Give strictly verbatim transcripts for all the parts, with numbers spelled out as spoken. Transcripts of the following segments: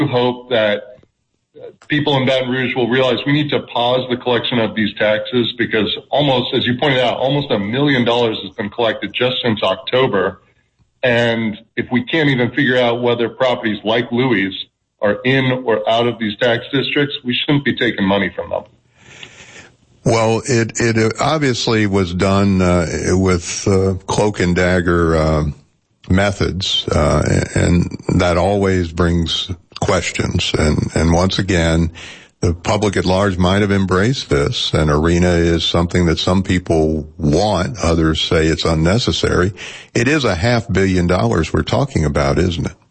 hope that people in Baton Rouge will realize we need to pause the collection of these taxes because almost, as you pointed out, almost a million dollars has been collected just since October. And if we can't even figure out whether properties like Louis are in or out of these tax districts, we shouldn't be taking money from them. Well, it, it obviously was done uh, with uh, cloak and dagger uh, methods, uh, and that always brings questions. And, and once again, the public at large might have embraced this. An arena is something that some people want. Others say it's unnecessary. It is a half billion dollars we're talking about, isn't it?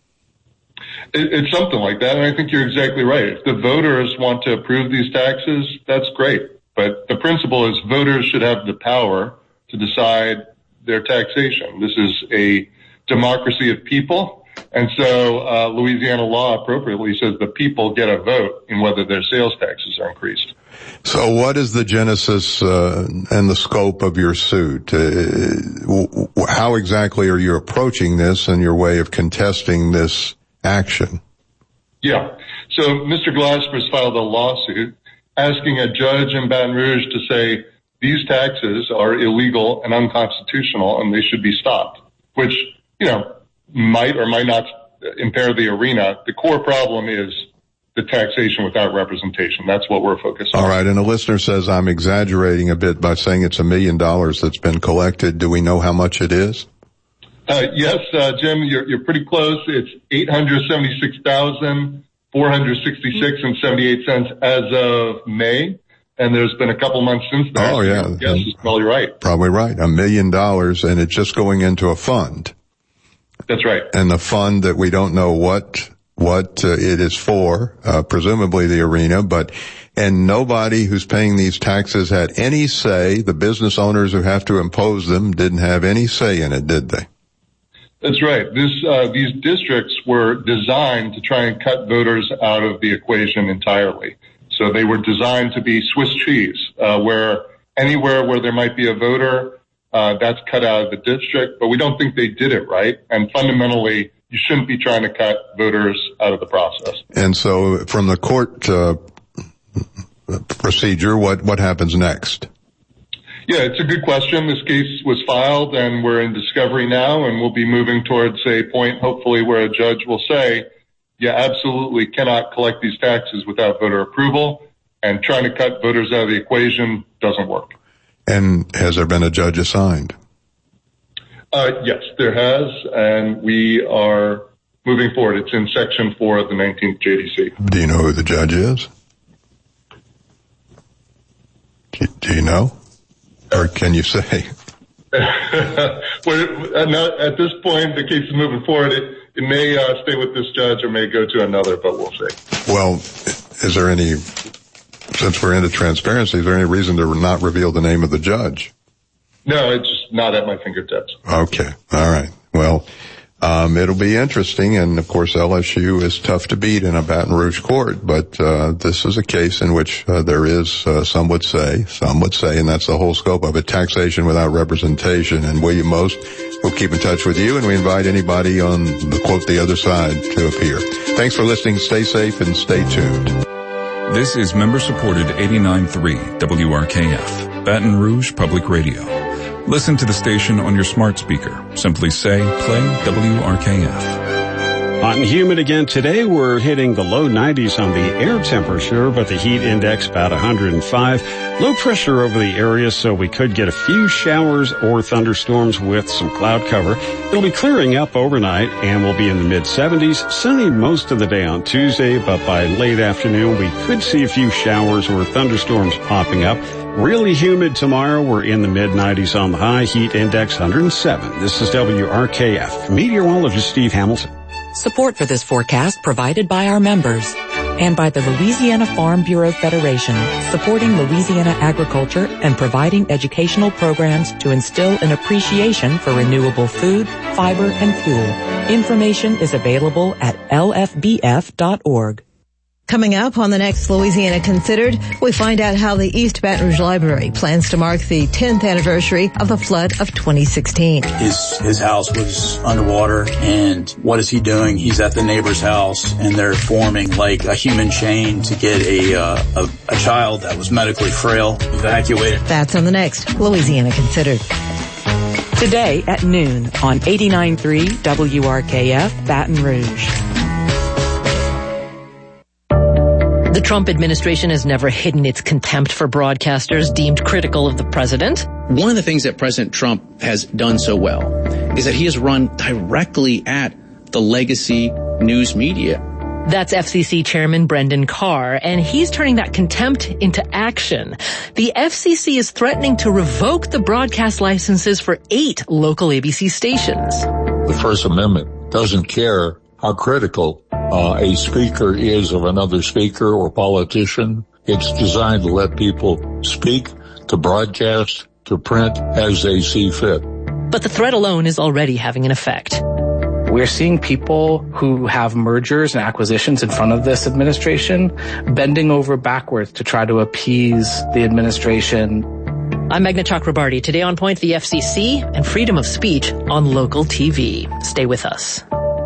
it? It's something like that, and I think you're exactly right. If the voters want to approve these taxes, that's great. But the principle is voters should have the power to decide their taxation. This is a democracy of people. And so uh, Louisiana law appropriately says the people get a vote in whether their sales taxes are increased. So what is the genesis uh, and the scope of your suit? Uh, how exactly are you approaching this and your way of contesting this action? Yeah. So Mister Glasper's filed a lawsuit asking a judge in Baton Rouge to say these taxes are illegal and unconstitutional and they should be stopped, which, you know, might or might not impair the arena. The core problem is the taxation without representation. That's what we're focused on. All right, and a listener says I'm exaggerating a bit by saying it's a million dollars that's been collected. Do we know how much it is? Uh, yes, uh, Jim, you're, you're pretty close. It's eight hundred seventy-six thousand four hundred sixty-six and seventy-eight cents as of May. And there's been a couple months since then. Oh, yeah. Yes, it's probably right. Probably right. A million dollars, and it's just going into a fund. That's right. And the fund that we don't know what what uh, it is for, uh, presumably the arena, but and nobody who's paying these taxes had any say. The business owners who have to impose them didn't have any say in it, did they? That's right. This uh, these districts were designed to try and cut voters out of the equation entirely. So they were designed to be Swiss cheese, uh, where anywhere where there might be a voter, Uh, that's cut out of the district, but we don't think they did it right. And fundamentally, you shouldn't be trying to cut voters out of the process. And so from the court uh, procedure, what, what happens next? Yeah, it's a good question. This case was filed and we're in discovery now, and we'll be moving towards a point, hopefully, where a judge will say, you absolutely cannot collect these taxes without voter approval, and trying to cut voters out of the equation doesn't work. And has there been a judge assigned? Uh, yes, there has, and we are moving forward. It's in Section four of the nineteenth J D C. Do you know who the judge is? Do you know? Or can you say? Well, at this point, the case is moving forward. It, it may uh, stay with this judge or may go to another, but we'll see. Well, is there any... Since we're into transparency, is there any reason to not reveal the name of the judge? No, it's just not at my fingertips. Okay. All right. Well, um, it'll be interesting. And of course, L S U is tough to beat in a Baton Rouge court, but, uh, this is a case in which, uh, there is, uh, some would say, some would say, and that's the whole scope of it, taxation without representation. And William Most will keep in touch with you, and we invite anybody on the quote the other side to appear. Thanks for listening. Stay safe and stay tuned. This is member-supported eighty-nine point three W R K F, Baton Rouge Public Radio. Listen to the station on your smart speaker. Simply say, play W R K F. Hot and humid again today. We're hitting the low nineties on the air temperature, but the heat index about one hundred five. Low pressure over the area, so we could get a few showers or thunderstorms with some cloud cover. It'll be clearing up overnight, and we'll be in the mid seventies. Sunny most of the day on Tuesday, but by late afternoon, we could see a few showers or thunderstorms popping up. Really humid tomorrow. We're in the mid nineties on the high. Heat index one hundred seven. This is W R K F. Meteorologist Steve Hamilton. Support for this forecast provided by our members and by the Louisiana Farm Bureau Federation, supporting Louisiana agriculture and providing educational programs to instill an appreciation for renewable food, fiber, and fuel. Information is available at L F B F dot org. Coming up on the next Louisiana Considered, we find out how the East Baton Rouge Library plans to mark the tenth anniversary of the flood of twenty sixteen. His, his house was underwater, and what is he doing? He's at the neighbor's house, and they're forming like a human chain to get a, uh, a, a child that was medically frail evacuated. That's on the next Louisiana Considered. Today at noon on eighty-nine point three W R K F Baton Rouge. The Trump administration has never hidden its contempt for broadcasters deemed critical of the president. One of the things that President Trump has done so well is that he has run directly at the legacy news media. That's F C C Chairman Brendan Carr, and he's turning that contempt into action. The F C C is threatening to revoke the broadcast licenses for eight local A B C stations. The First Amendment doesn't care how critical uh, a speaker is of another speaker or politician. It's designed to let people speak, to broadcast, to print as they see fit. But the threat alone is already having an effect. We're seeing people who have mergers and acquisitions in front of this administration bending over backwards to try to appease the administration. I'm Meghna Chakrabarti. Today on Point, the F C C and freedom of speech on local T V. Stay with us.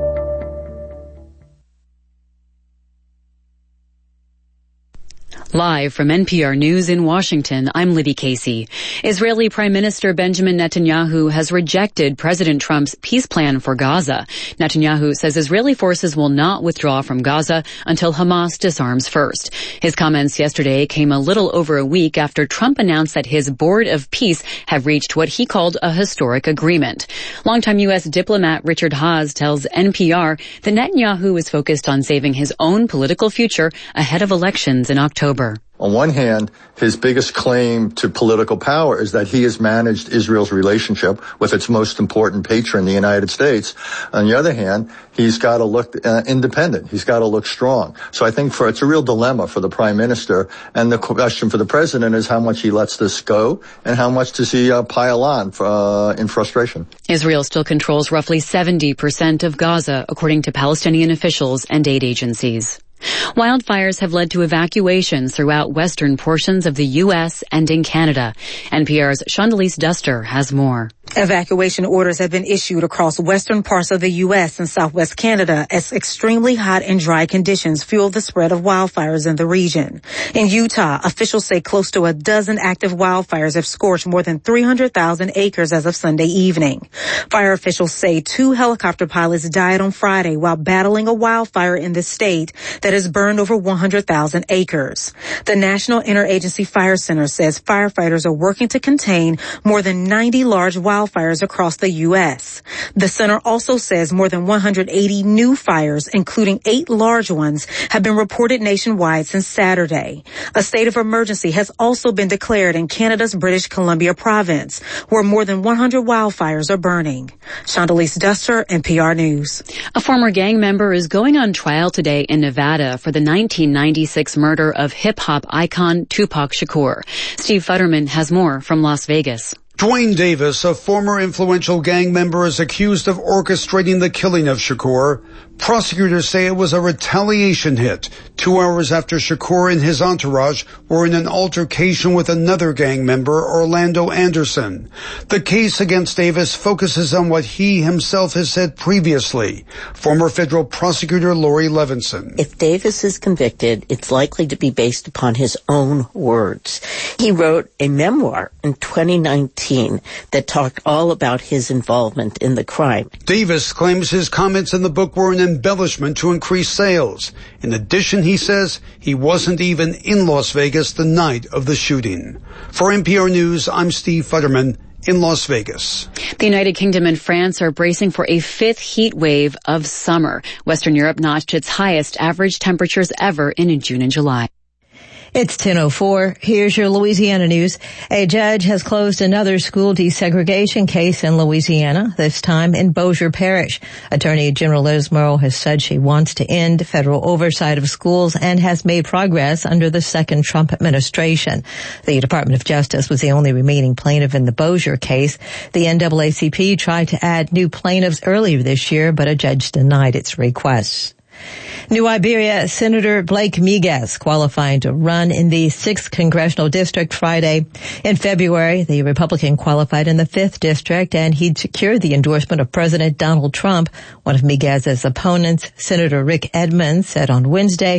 Live from N P R News in Washington, I'm Libby Casey. Israeli Prime Minister Benjamin Netanyahu has rejected President Trump's peace plan for Gaza. Netanyahu says Israeli forces will not withdraw from Gaza until Hamas disarms first. His comments yesterday came a little over a week after Trump announced that his Board of Peace have reached what he called a historic agreement. Longtime U S diplomat Richard Haas tells N P R that Netanyahu is focused on saving his own political future ahead of elections in October. On one hand, his biggest claim to political power is that he has managed Israel's relationship with its most important patron, the United States. On the other hand, he's got to look uh, independent. He's got to look strong. So I think for it's a real dilemma for the prime minister. And the question for the president is how much he lets this go and how much does he uh, pile on uh, in frustration. Israel still controls roughly seventy percent of Gaza, according to Palestinian officials and aid agencies. Wildfires have led to evacuations throughout western portions of the U S and in Canada. N P R's Shondelise Duster has more. Evacuation orders have been issued across western parts of the U S and southwest Canada as extremely hot and dry conditions fuel the spread of wildfires in the region. In Utah, officials say close to a dozen active wildfires have scorched more than three hundred thousand acres as of Sunday evening. Fire officials say two helicopter pilots died on Friday while battling a wildfire in the state that has burned over one hundred thousand acres. The National Interagency Fire Center says firefighters are working to contain more than ninety large wildfires across the U S. The center also says more than one hundred eighty new fires, including eight large ones, have been reported nationwide since Saturday. A state of emergency has also been declared in Canada's British Columbia province, where more than one hundred wildfires are burning. Shondelise Duster, N P R News. A former gang member is going on trial today in Nevada for the nineteen ninety-six murder of hip-hop icon Tupac Shakur. Steve Futterman has more from Las Vegas. Dwayne Davis, a former influential gang member, is accused of orchestrating the killing of Shakur. Prosecutors say it was a retaliation hit two hours after Shakur and his entourage were in an altercation with another gang member, Orlando Anderson. The case against Davis focuses on what he himself has said previously. Former federal prosecutor Lori Levinson. If Davis is convicted, it's likely to be based upon his own words. He wrote a memoir in twenty nineteen that talked all about his involvement in the crime. Davis claims his comments in the book were an embellishment to increase sales. In addition, he says he wasn't even in Las Vegas the night of the shooting. For N P R News, I'm Steve Futterman in Las Vegas. The United Kingdom and France are bracing for a fifth heat wave of summer. Western Europe notched its highest average temperatures ever in June and July. It's ten oh four. Here's your Louisiana news. A judge has closed another school desegregation case in Louisiana, this time in Bossier Parish. Attorney General Liz Murrill has said she wants to end federal oversight of schools and has made progress under the second Trump administration. The Department of Justice was the only remaining plaintiff in the Bossier case. The N double A C P tried to add new plaintiffs earlier this year, but a judge denied its requests. New Iberia Senator Blake Miguez qualifying to run in the sixth Congressional District Friday. In February, the Republican qualified in the fifth District, and he'd secured the endorsement of President Donald Trump. One of Miguez's opponents, Senator Rick Edmonds, said on Wednesday